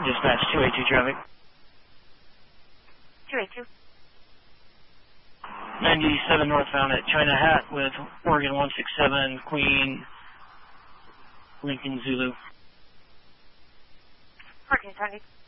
Dispatch 282 traffic. 282. 97 northbound at China Hat with Oregon 167, Queen, Lincoln Zulu. 1470.